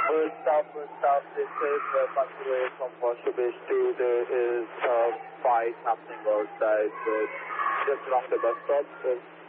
First stop, this is Pathway from Warsaw Base 2. There is a fight happening outside, just along the bus stop.